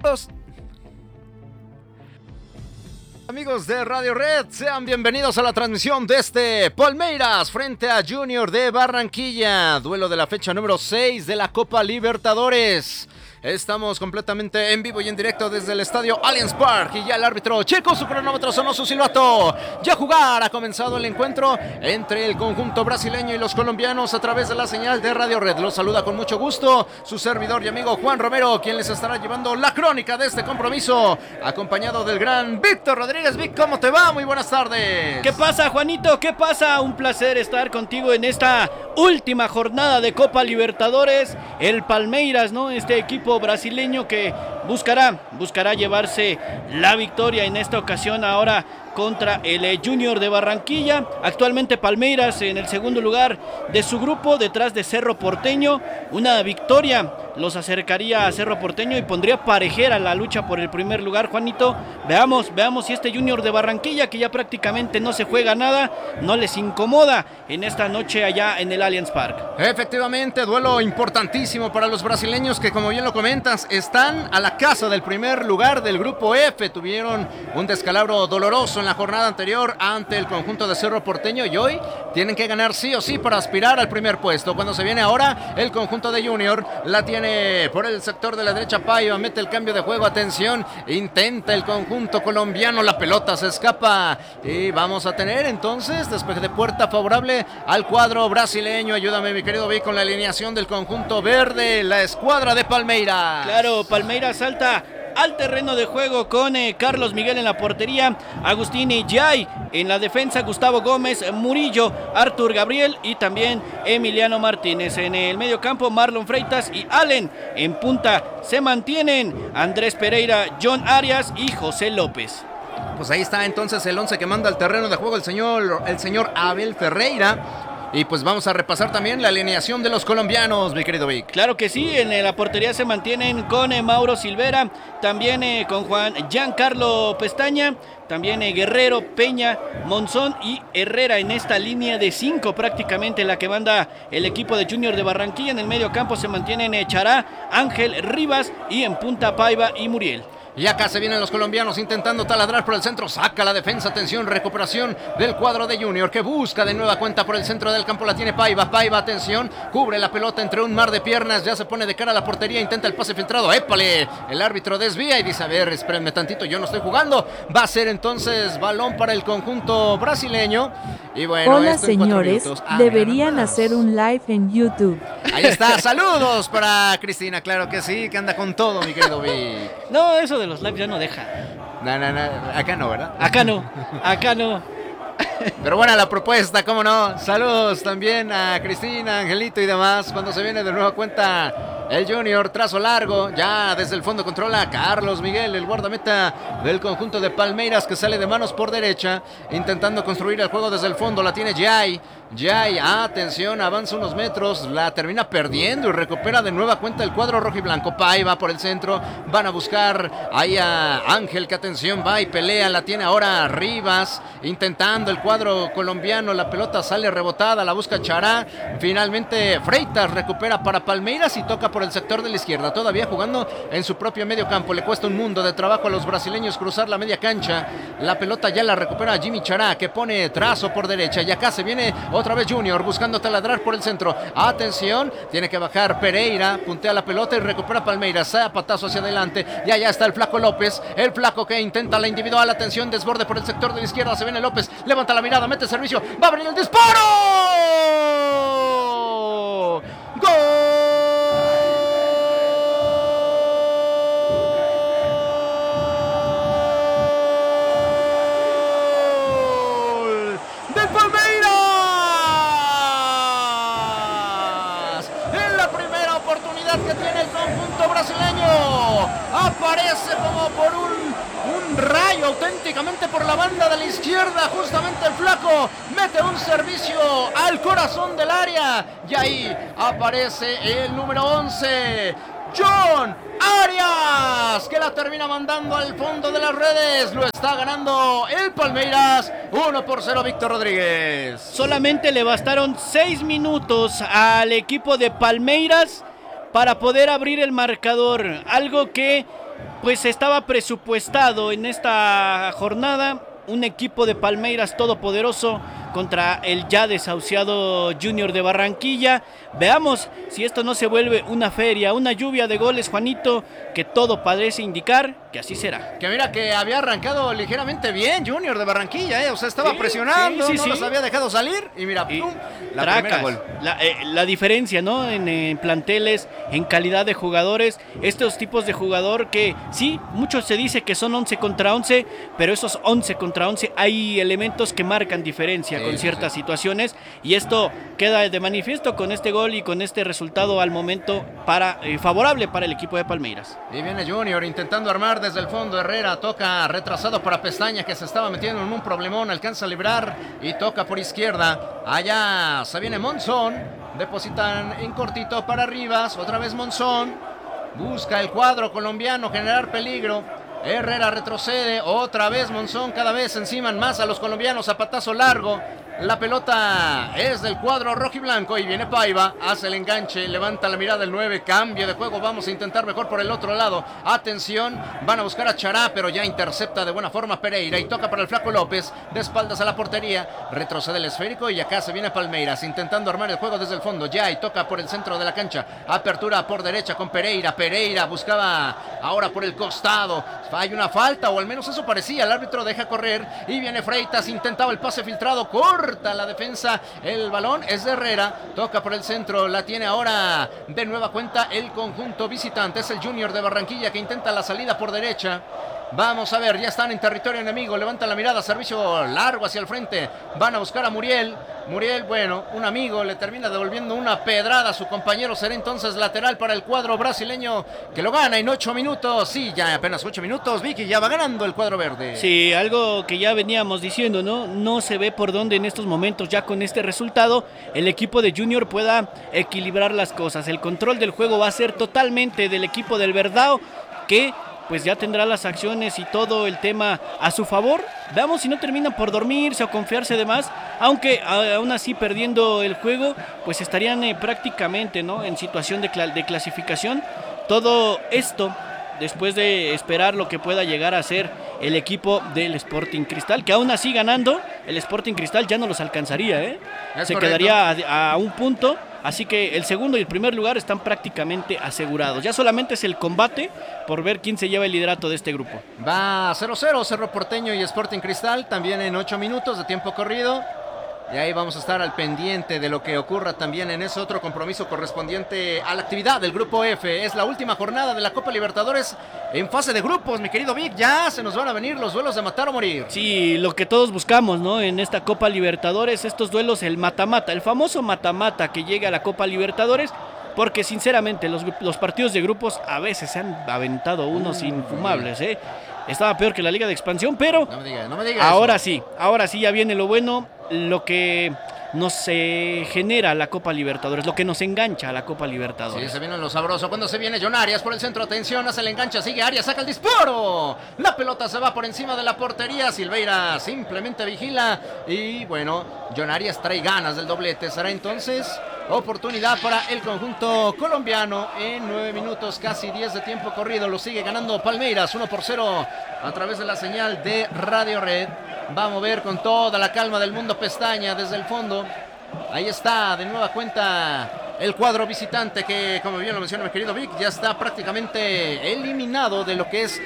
Amigos de Radio Red, sean bienvenidos a la transmisión de este Palmeiras frente a Junior de Barranquilla, duelo de la fecha número 6 de la Copa Libertadores. Estamos completamente en vivo y en directo desde el estadio Allianz Parque y ya el árbitro checo su cronómetro, sonó su silbato. Ya jugar, ha comenzado el encuentro entre el conjunto brasileño y los colombianos a través de la señal de Radio Red. Los saluda con mucho gusto su servidor y amigo Juan Romero, quien les estará llevando la crónica de este compromiso, acompañado del gran Víctor Rodríguez. Vic, ¿cómo te va? Muy buenas tardes. ¿Qué pasa, Juanito? ¿Qué pasa? Un placer estar contigo en esta última jornada de Copa Libertadores. El Palmeiras, ¿no? Este equipo brasileño que buscará llevarse la victoria en esta ocasión ahora contra el Junior de Barranquilla. Actualmente Palmeiras en el segundo lugar de su grupo, detrás de Cerro Porteño. Una victoria los acercaría a Cerro Porteño y pondría parejera la lucha por el primer lugar, Juanito. Veamos si este Junior de Barranquilla, que ya prácticamente no se juega nada, no les incomoda en esta noche allá en el Allianz Parque. Efectivamente, duelo importantísimo para los brasileños que, como bien lo comentas, están a la casa del primer lugar del grupo F. Tuvieron un descalabro doloroso en la jornada anterior ante el conjunto de Cerro Porteño y hoy tienen que ganar sí o sí para aspirar al primer puesto. Cuando se viene ahora el conjunto de Junior, la tiene por el sector de la derecha Paiva, mete el cambio de juego, atención, intenta el conjunto colombiano, la pelota se escapa y vamos a tener entonces despeje de puerta favorable al cuadro brasileño. Ayúdame, mi querido Vic, con la alineación del conjunto verde, la escuadra de Palmeiras. Claro, Palmeiras salta al terreno de juego con Carlos Miguel en la portería, Agustín Yay en la defensa, Gustavo Gómez, Murillo, Arthur Gabriel y también Emiliano Martínez. En el medio campo, Marlon Freitas y Allen. En punta se mantienen Andrés Pereira, John Arias y José López. Pues ahí está entonces el 11 que manda al terreno de juego el señor Abel Ferreira. Y pues vamos a repasar también la alineación de los colombianos, mi querido Vic. Claro que sí, en la portería se mantienen con Mauro Silvera, también con Juan Giancarlo Pestaña, también Guerrero, Peña, Monzón y Herrera en esta línea de 5 prácticamente la que manda el equipo de Junior de Barranquilla. En el medio campo se mantienen Chará, Ángel Rivas y en punta Paiva y Muriel. Y acá se vienen los colombianos intentando taladrar por el centro, saca la defensa, atención, recuperación del cuadro de Junior que busca de nueva cuenta por el centro del campo, la tiene Paiva, atención, cubre la pelota entre un mar de piernas, ya se pone de cara a la portería, intenta el pase filtrado, épale, el árbitro desvía y dice, a ver, espérenme tantito, yo no estoy jugando, va a ser entonces balón para el conjunto brasileño. Y bueno, hola señores, deberían hacer un live en YouTube. Ahí está, saludos para Cristina, claro que sí, que anda con todo, mi querido Vic. No, eso de los lives ya no deja. No, acá no, ¿verdad? Acá no. Pero buena la propuesta, cómo no. Saludos también a Cristina, Angelito y demás. Cuando se viene de nueva cuenta el Junior, trazo largo, ya desde el fondo controla Carlos Miguel, el guardameta del conjunto de Palmeiras, que sale de manos por derecha, intentando construir el juego desde el fondo, la tiene Jay, atención, avanza unos metros, la termina perdiendo y recupera de nueva cuenta el cuadro rojiblanco. Paiva por el centro, van a buscar ahí a Ángel, que atención, va y pelea, la tiene ahora Rivas, intentando el cuadro colombiano, la pelota sale rebotada, la busca Chará, finalmente Freitas recupera para Palmeiras y toca por el sector de la izquierda, todavía jugando en su propio medio campo, le cuesta un mundo de trabajo a los brasileños cruzar la media cancha, la pelota ya la recupera Jimmy Chará, que pone trazo por derecha, y acá se viene otra vez Junior buscando taladrar por el centro, atención, tiene que bajar Pereira, puntea la pelota y recupera Palmeiras, zapatazo hacia adelante, y allá está el flaco López, el flaco que intenta la individual, atención, desborde por el sector de la izquierda, se viene López, levanta la mirada, mete servicio, va a venir el disparo, ¡gol! Que tiene el conjunto brasileño, aparece como por un rayo auténticamente por la banda de la izquierda, justamente el flaco mete un servicio al corazón del área y ahí aparece el número 11, John Arias, que la termina mandando al fondo de las redes. Lo está ganando el Palmeiras 1-0, Víctor Rodríguez. Solamente le bastaron 6 minutos al equipo de Palmeiras para poder abrir el marcador, algo que pues estaba presupuestado en esta jornada. Un equipo de Palmeiras todopoderoso contra el ya desahuciado Junior de Barranquilla. Veamos si esto no se vuelve una feria, una lluvia de goles, Juanito, que todo parece indicar que así será. Que mira que había arrancado ligeramente bien Junior de Barranquilla, o sea, estaba presionando, no los había dejado salir y mira, ¡pum! La primera gol. La diferencia, ¿no? En planteles, en calidad de jugadores, estos tipos de jugador que sí, mucho se dice que son 11 contra 11, pero esos 11 contra 11 hay elementos que marcan diferencia con ciertas situaciones, y esto queda de manifiesto con este gol y con este resultado al momento favorable para el equipo de Palmeiras. Y viene Junior intentando armar desde el fondo. Herrera toca retrasado para Pestaña, que se estaba metiendo en un problemón, alcanza a librar y toca por izquierda. Allá se viene Monzón, depositan en cortito para Rivas, otra vez Monzón, busca el cuadro colombiano generar peligro. Herrera retrocede, otra vez Monzón, cada vez enciman más a los colombianos, zapatazo largo. La pelota es del cuadro rojiblanco y viene Paiva, hace el enganche, levanta la mirada el 9, cambio de juego, vamos a intentar mejor por el otro lado. Atención, van a buscar a Chará, pero ya intercepta de buena forma Pereira y toca para el Flaco López, de espaldas a la portería, retrocede el esférico y acá se viene Palmeiras intentando armar el juego desde el fondo, ya y toca por el centro de la cancha, apertura por derecha con Pereira buscaba ahora por el costado, hay una falta o al menos eso parecía, el árbitro deja correr y viene Freitas, intentaba el pase filtrado, corta la defensa, el balón es de Herrera, toca por el centro, la tiene ahora de nueva cuenta el conjunto visitante, es el Junior de Barranquilla que intenta la salida por derecha. Vamos a ver, ya están en territorio enemigo, levantan la mirada, servicio largo hacia el frente, van a buscar a Muriel, bueno, un amigo le termina devolviendo una pedrada a su compañero, será entonces lateral para el cuadro brasileño que lo gana en 8 minutos, sí, ya apenas 8 minutos, Vicky, ya va ganando el cuadro verde. Sí, algo que ya veníamos diciendo, ¿no? No se ve por dónde en estos momentos, ya con este resultado, el equipo de Junior pueda equilibrar las cosas, el control del juego va a ser totalmente del equipo del Verdão, que pues ya tendrá las acciones y todo el tema a su favor. Veamos si no terminan por dormirse o confiarse de más, aunque aún así perdiendo el juego, pues estarían prácticamente, ¿no?, en situación de clasificación. Todo esto después de esperar lo que pueda llegar a ser el equipo del Sporting Cristal, que aún así ganando, el Sporting Cristal ya no los alcanzaría, se correcto. Quedaría a un punto. Así que el segundo y el primer lugar están prácticamente asegurados. Ya solamente es el combate por ver quién se lleva el liderato de este grupo. Va 0-0, Cerro Porteño y Sporting Cristal, también en 8 minutos de tiempo corrido. Y ahí vamos a estar al pendiente de lo que ocurra también en ese otro compromiso correspondiente a la actividad del Grupo F. Es la última jornada de la Copa Libertadores en fase de grupos, mi querido Vic. Ya se nos van a venir los duelos de matar o morir. Sí, lo que todos buscamos, ¿no?, en esta Copa Libertadores, estos duelos, el mata-mata, el famoso mata-mata que llega a la Copa Libertadores, porque sinceramente los partidos de grupos a veces se han aventado unos infumables, Estaba peor que la Liga de Expansión, pero no me diga ahora eso. Ahora sí ya viene lo bueno, lo que nos genera la Copa Libertadores, lo que nos engancha a la Copa Libertadores. Sí, se viene lo sabroso. Cuando se viene John Arias por el centro, atención, hace el enganche, sigue Arias, saca el disparo. La pelota se va por encima de la portería, Silveira simplemente vigila y bueno, John Arias trae ganas del doblete. Será entonces oportunidad para el conjunto colombiano en 9 minutos, casi 10 de tiempo corrido. Lo sigue ganando Palmeiras 1-0 a través de la señal de Radio Red. Va a mover con toda la calma del mundo Pestaña desde el fondo. Ahí está de nueva cuenta el cuadro visitante que, como bien lo menciona mi querido Vic, ya está prácticamente eliminado de lo que es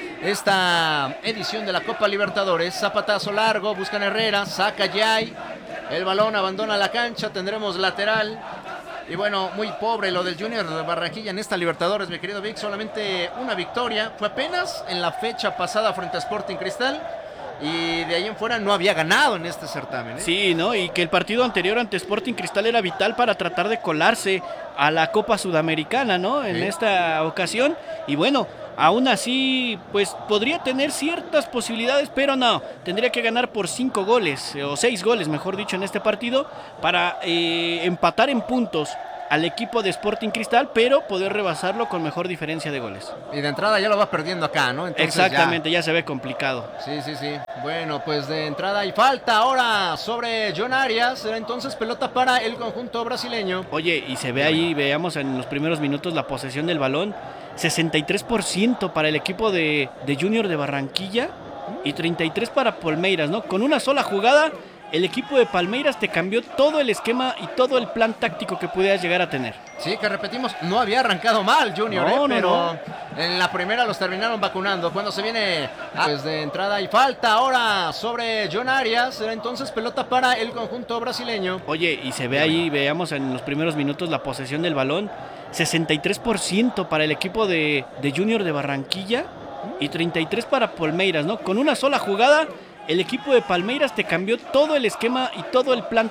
esta edición de la Copa Libertadores. Zapatazo largo, buscan Herrera, saca Yay, el balón abandona la cancha, tendremos lateral. Y bueno, muy pobre lo del Junior de Barranquilla en esta Libertadores, mi querido Vic, solamente una victoria, fue apenas en la fecha pasada frente a Sporting Cristal. Y de ahí en fuera no había ganado en este certamen, Sí, ¿no? Y que el partido anterior ante Sporting Cristal era vital para tratar de colarse a la Copa Sudamericana, ¿no? En esta ocasión. Y bueno, aún así, pues podría tener ciertas posibilidades, pero no. Tendría que ganar por 5 goles, o 6 goles, mejor dicho, en este partido, para empatar en puntos al equipo de Sporting Cristal, pero poder rebasarlo con mejor diferencia de goles. Y de entrada ya lo va perdiendo acá, ¿no? Entonces Exactamente, ya se ve complicado. Sí. Bueno, pues de entrada y falta ahora sobre John Arias. Será entonces pelota para el conjunto brasileño. Oye, y se ve ahí, veamos en los primeros minutos la posesión del balón. 63% para el equipo de Junior de Barranquilla y 33% para Palmeiras, ¿no? Con una sola jugada, el equipo de Palmeiras te cambió todo el esquema y todo el plan táctico que pudieras llegar a tener. Sí, que repetimos, no había arrancado mal Junior, pero en la primera los terminaron vacunando. Cuando se viene pues de entrada y falta ahora sobre John Arias, será entonces pelota para el conjunto brasileño. Oye, y se ve ahí, veamos en los primeros minutos la posesión del balón. 63% para el equipo de Junior de Barranquilla y 33% para Palmeiras, ¿no? Con una sola jugada, el equipo de Palmeiras te cambió todo el esquema y todo el plan